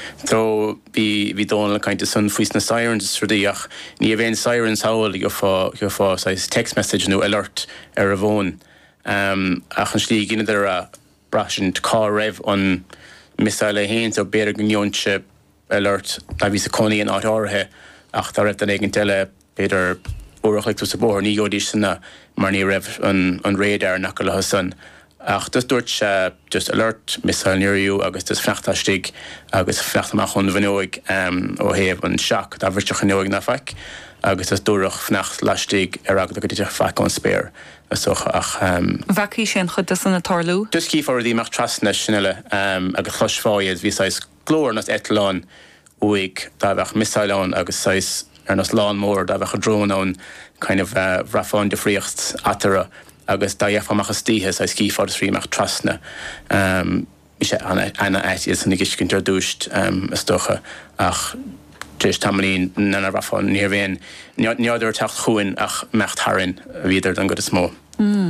Tó bhí dónla cainte san faois na sirens rudaíach ní bhéon sirens hail go fá text message nó alert ar a bhón. Ach an slí gine ar a brasint cá raibh an misáile héint ó béir gníonse alert a bhí sa coní an áit áirithe ach tá raibh an éigen teile beidir uachlik tú sa bór ní godí sanna mar ní raibh an radar nach go le san. Ach dus dúirt just alert misáilniuú agus dus fnachtastig agus fnachtamach chun bhanóig ó héamh an seach dá bhirteach an nóig na feic agus is dúrach fnacht lastig ar agad go dtich feic an spéir soch ach Bhací sin chud san na tarlú? Dus cí for dí mar trasna sinile agus chluisfáiad hí sais glór nas etalán uig dá bheith misáilán agus sais ar nas lán mór dá bheith a drón an kind of rafáin de fríocht atara agus da amachchas títhe sa cí fád sríach trasna sé anna éiti san giscinntar dúist stocha ach dés tamlín nana rafáin níor bhéin neadidir techt chuin ach mecht harin víidir an go is mó.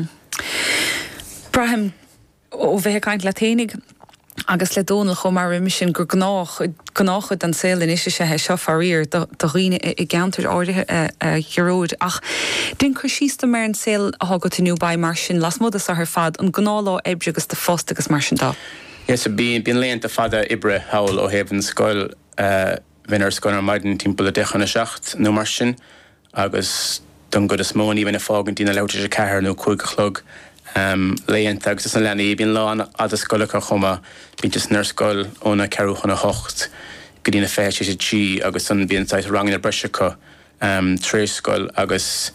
Braham ó bheith caiint le ténig agus le dónal chum mar mission gur gnáchud an saoilin is sé seo faríir do riine I geantar áirithe geróid ach din chu sísta mar an saoil a go tú ba mar sin las mud a ar fad an gnála ebre agus de fósta agus mar sin dá. Yes, bín léon a fada ibre hail ó héhann scoil vinar scoil maidin timppla dechanna seacht nó mar sin agus don go is móí bhína fágan tína leirte sé ceair nó chuig chlog léon agus an lena bíon lán a scoilecha chuma bítas nar scoil óna ceúchanna hocht go dtína fé sé tí agus an bíon táid rangin na breisicha tréiscoil agus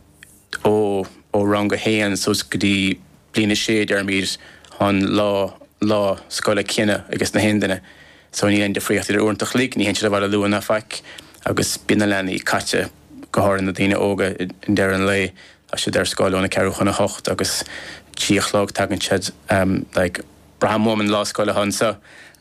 ó rang go héan sos go dtí blina séad ar mír an lá scoile cinenne agus na hendaine. So ní ein de fríocht idir úintach lí, ní hen se bhile luúan na feic agus bína lena í caite gothir na daine óga in deir an lei a sé der scoilónna ceúchanna hocht agus tíochlog tagan siad braham móman lá scoile hansa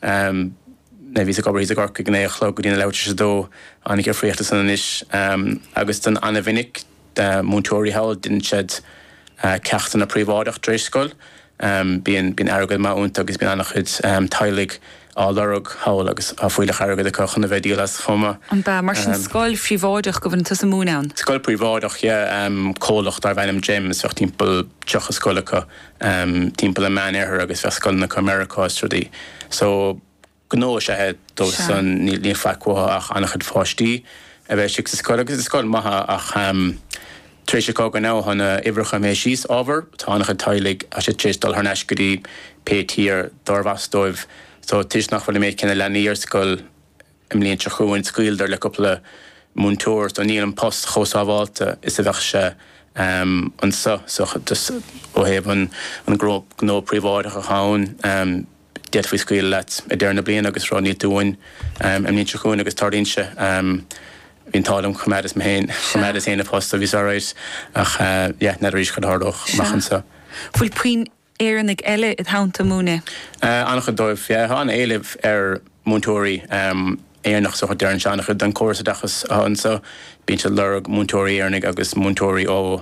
na ví a gobar hí a gorca gnéochlog go dtína leirte sé dó annig ar fríochtta san inis agus den anna vinnic de múntóirí hail din siad ceachtain na príomhádach drééis scoil bíon agad má únta agus bíon annach chud tailig álarug hail agus a fuileach agad a cochan na bheith dílas chuma. An ba mar sin scoil príomhádach go bhain tu sa múnán? Scoil príomhádach cólacht ar bhainm James bheith timppla teocha scoilecha timppla a meanair agus bheith scoil na Americás trúdaí. So gnó sé head dó san ní feicútha ach annach chud fáistí a bheith si sa scoil agus is scoil maithe ach tréis sé cá ná hana ibrecha mé síos ábhar tá annach chud tailig a sé tréistal th neis go dtí pétír dormhasdóibh. So tis nach bhfuil méid cinna leníar scoil im líonn se chuúin scuildir le coppla múntóir do níl an post chosábháilta is a bheith se an sa ó héamh an nó príomhádach a cháin dead faoi scuil leit a dearna blian agus rá ní dúin im líonn se chuúin agus tardín se hín tálam chumédas me héin chumédas héana post a bhís áráid ach na ríis chu thardach machchan sa. Fuil puin éannig eile I thánta múna? Annach dóibh hána éileh ar múntóirí éarnach so dearn seannach den cósa dachas ansa bín se lerug múntóirí éarnig agus múntóirí ó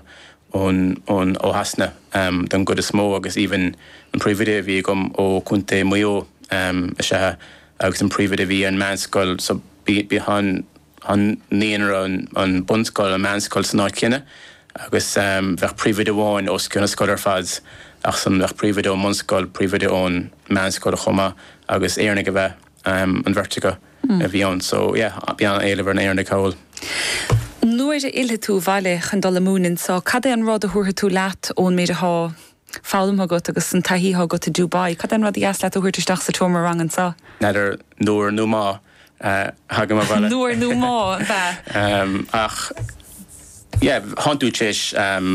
hasna den go is mó agus even an príomhide bhí gom ó chunta muo se agus an príomhide bhí an meanscoil so bí han níonar an bunscoil an meanscoil san áit cinenne agus bheith príomhide bháin os cunna scoil ar fads ach san bheith príomhide ó munscoil príomhide ón meanscoil a chuma agus éarnig a bheith an vertiga a bhíon so bíanna éileh an éarnig cáil. Nuair a ilthe tú bhaile chun dul múnin so cad é an rád a thuair tú leat ón méid ath fálam agat agus an taithí agat a Dubai cad an rád a gas leat a thuirteach sa túmar rangan sa? Neidir nuair nó má hagam a bhaile. Nuair nó má bheith. Ach hanú téis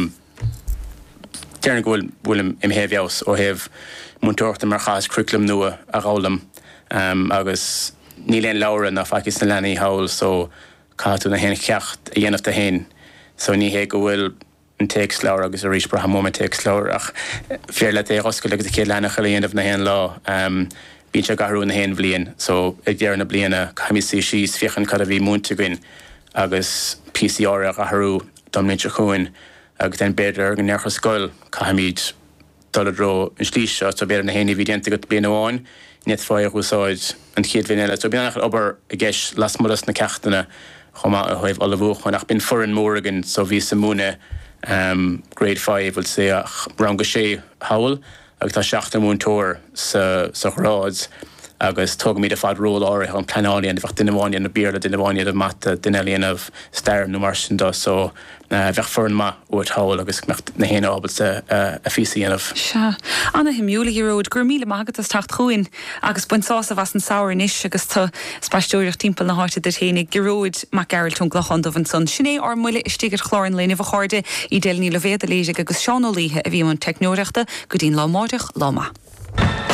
dearna bhfuil im héhheos ó héh múntóirta mar chas cruiclam nua a rálam agus ní léon leabhar na feicis na lenaí hail so cáú na héna ceacht a dhéanamh a hain so ní hé go bhfuil an teex leabhar agus a rís bra mó teex leabhar ach fér le é oscail agus a cé lena a dhéanamh na héan lá bín se garú na héan bblion so ag dearna bliana caiimií síos fiochan cad a bhí múnta goin agus PCR a harú domlín se chuin agus den beidir an nearcha scoil caiimiid doladró an slíise so beidir na héana bhí déanta go bliana amháin net fáir úsáid an chéad vinile. So bíanach obair a gceis las mulas na ceachtainna chuma a chuibh alla bhuach nach bin foran mórgan so bhí sa múna grade 5 bhil sé ran go sé hawl agus tá 7 mún tóir sa ráds agus tug míad a fad ról áirithe an pleáíon bheith duine na bír a duine bháine a mata duineíon ah stairm nó mar sin dó so bheith foran ma ó hawl agus na héana ábalta a físaíanamh. Se anna himúla ród gur míle mágad as tacht chuin agus buintása bhas an saoir níos agus tá spáistúireach timppla na háte de ténig goróid mac geiril tún glachan do an son. Sinné ar muile istígur chlárin léna bh cháde í déilní le bhéad a léise agus seánolíthe a bhí an technóireachta go dtín lámáideach láma.